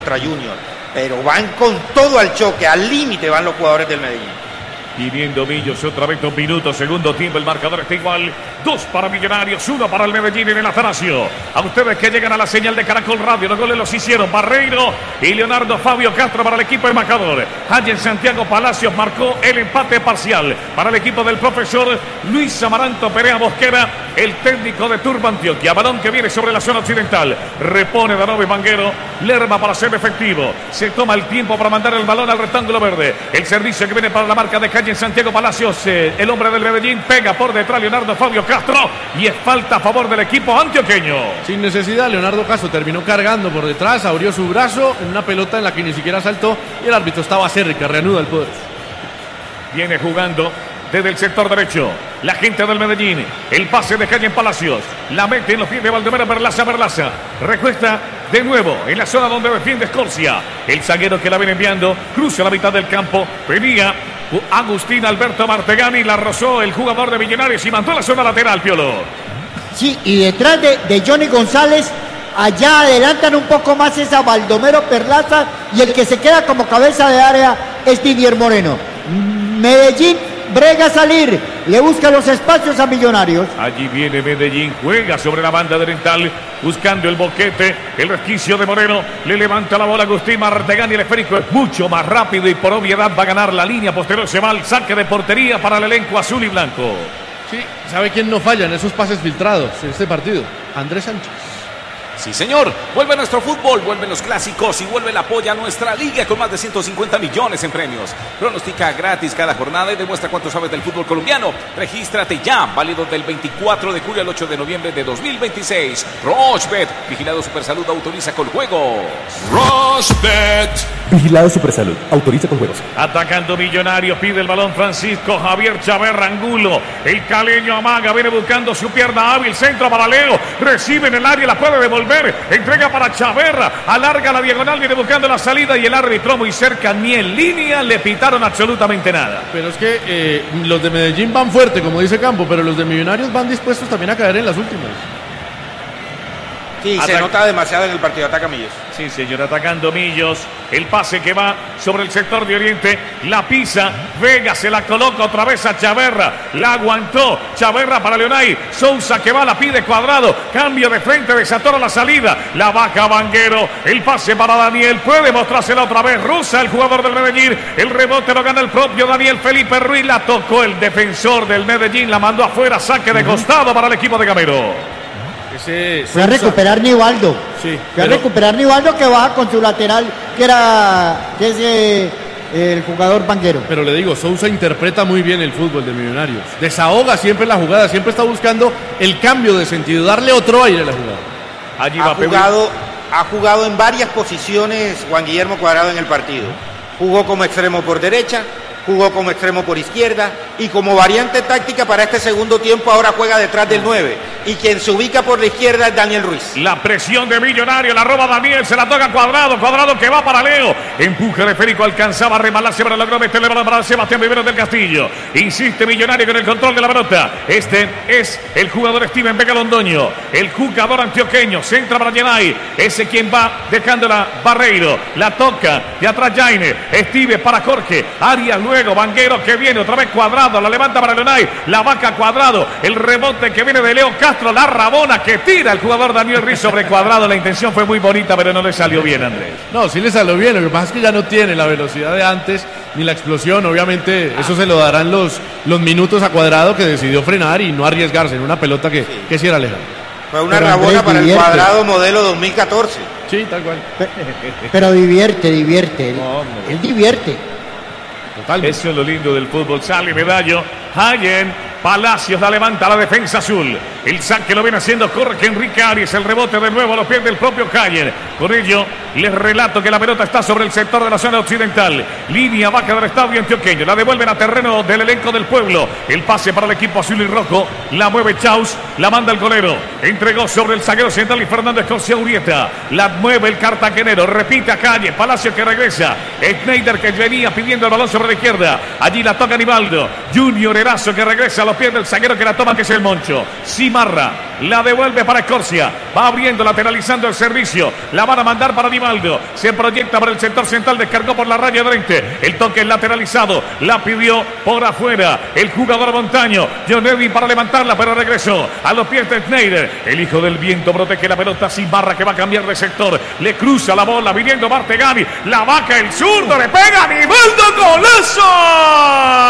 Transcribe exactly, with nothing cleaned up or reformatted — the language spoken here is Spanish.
contra Junior, pero van con todo al choque, al límite van los jugadores del Medellín. Pidiendo Millos otra vez dos minutos, segundo tiempo, el marcador está igual, dos para Millonarios, uno para el Medellín en el Atanasio. A ustedes que llegan a la señal de Caracol Radio, los goles los hicieron Barreiro y Leonardo Fabio Castro para el equipo de marcador. Hayen Santiago Palacios marcó el empate parcial para el equipo del profesor Luis Amaranto Perea Mosquera, el técnico de Turbo Antioquia. Balón que viene sobre la zona occidental, repone Danove Vanguero, Lerma para ser efectivo, se toma el tiempo para mandar el balón al rectángulo verde. El servicio que viene para la marca de Hayen Santiago Palacios, eh, el hombre del Medellín, pega por detrás Leonardo Fabio Castro y es falta a favor del equipo antioqueño. Sin necesidad, Leonardo Castro terminó cargando por detrás, abrió su brazo en una pelota en la que ni siquiera saltó y el árbitro estaba cerca, reanuda el poder. Viene jugando desde el sector derecho la gente del Medellín, el pase de Hayen Palacios, la mete en los pies de Baldomero Berlaza, Berlaza, recuesta de nuevo en la zona donde defiende Escorcia, el zaguero que la viene enviando, cruza la mitad del campo, venía Agustín Alberto Martegani, la rozó el jugador de Millonarios y mandó la zona lateral, Piolo. Sí, y detrás de, de Johnny González, allá adelantan un poco más esa Baldomero Perlaza y el que se queda como cabeza de área es Didier Moreno. Medellín brega a salir, le busca los espacios a Millonarios. Allí viene Medellín, juega sobre la banda oriental, buscando el boquete, el resquicio de Moreno, le levanta la bola Agustín Martegani, el esférico es mucho más rápido y por obviedad va a ganar la línea posterior, se va al saque de portería para el elenco azul y blanco. Sí, ¿sabe quién no falla en esos pases filtrados en este partido? Andrés Sánchez. Sí, señor, vuelve nuestro fútbol, vuelven los clásicos y vuelve el apoyo a nuestra liga con más de ciento cincuenta millones en premios. Pronostica gratis cada jornada y demuestra cuánto sabes del fútbol colombiano. Regístrate ya, válido del veinticuatro de julio al ocho de noviembre de dos mil veintiséis. Rochebet, vigilado Supersalud, autoriza con juegos. Rochebet, vigilado Supersalud, autoriza con juegos. Atacando Millonarios, pide el balón Francisco Javier Chaverra Angulo. El caleño amaga, viene buscando su pierna hábil, centro para Leo, recibe en el área, la puede devolver. Entrega para Chaverra, alarga la diagonal, viene buscando la salida y el árbitro muy cerca, ni en línea le pitaron absolutamente nada. Pero es que eh, los de Medellín van fuerte, como dice Campo, pero los de Millonarios van dispuestos también a caer en las últimas. Sí, Atac- se nota demasiado en el partido, ataca Millos. Sí, señor, atacando Millos, el pase que va sobre el sector de Oriente, la pisa, Vega se la coloca otra vez a Chaverra, la aguantó, Chaverra para Leonay, Sousa que va, la pide Cuadrado, cambio de frente, desatora la salida, la baja Vanguero, el pase para Daniel, puede mostrársela otra vez, Rusa, el jugador del Medellín, el rebote lo gana el propio Daniel Felipe Ruiz, la tocó el defensor del Medellín, la mandó afuera, saque de costado para el equipo de Gamero. Ese fue a recuperar Nivaldo. Sí, fue pero... a recuperar Nivaldo que baja con su lateral, que era que es eh, el jugador Vanguero. Pero le digo, Sousa interpreta muy bien el fútbol de Millonarios. Desahoga siempre la jugada, siempre está buscando el cambio de sentido, darle otro aire a la jugada. Allí ha, jugado, ha jugado en varias posiciones Juan Guillermo Cuadrado en el partido. Jugó como extremo por derecha, jugó como extremo por izquierda y como variante táctica para este segundo tiempo ahora juega detrás del nueve y quien se ubica por la izquierda es Daniel Ruiz. La presión de Millonario, la roba Daniel, se la toca Cuadrado, Cuadrado que va para Leo, empuje de Férico, alcanzaba a remalarse para lograr meterle balón para Sebastián Viveros del Castillo, insiste Millonario con el control de la pelota, este es el jugador Steven Vega Londoño, el jugador antioqueño, centra para Yenay, ese quien va dejándola Barreiro, la toca de atrás Jaime, Steve para Jorge, Arias luego, Vanguero que viene otra vez Cuadrado, la levanta para Leonay, la vaca Cuadrado, el rebote que viene de Leo Castro, la rabona que tira el jugador Daniel Ruiz sobre Cuadrado, la intención fue muy bonita pero no le salió bien, Andrés. No, sí le salió bien, lo que pasa es que ya no tiene la velocidad de antes, ni la explosión, obviamente eso se lo darán los, los minutos a Cuadrado que decidió frenar y no arriesgarse en una pelota que, sí. que sí era lejana. Fue una pero rabona Andrés, para divierte. El Cuadrado modelo dos mil catorce. Sí, tal cual. Pero, pero divierte, divierte, él, no, él divierte. Totalmente. Eso es lo lindo del fútbol. Sale Medallo, Hayen Palacios la levanta la defensa azul. El saque lo viene haciendo Jorge Enrique Arias. El rebote de nuevo a los pies del propio Hayen. Con ello les relato que la pelota está sobre el sector de la zona occidental. Línea baja del estadio antioqueño. La devuelven a terreno del elenco del pueblo. El pase para el equipo azul y rojo. La mueve Chaus. La manda el golero. Entregó sobre el zaguero central y Fernando Escorcia Urieta. La mueve el cartagenero. Repite a Calle. Palacio que regresa. Schneider que venía pidiendo el balón sobre la izquierda. Allí la toca Nivaldo. Junior Erazo que regresa a los pies del zaguero que la toma, que es el Moncho. Sí, Simarra la devuelve para Escorcia. Va abriendo, lateralizando el servicio. La van a mandar para Divaldo. Se proyecta para el sector central. Descargó por la raya frente. El toque lateralizado. La pidió por afuera el jugador Montaño. John Edwin para levantarla, pero regresó a los pies de Schneider. El hijo del viento protege la pelota. Simarra que va a cambiar de sector. Le cruza la bola. Viniendo Martegani. La vaca, el zurdo. Le pega a Divaldo. ¡Golazo!